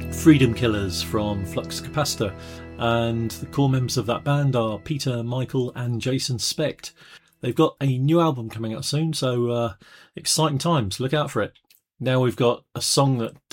Freedom Killers from Flux Capacitor, and the core members of that band are Peter, Michael and Jason Specht. They've got a new album coming out soon, so exciting times, look out for it. Now we've got a song that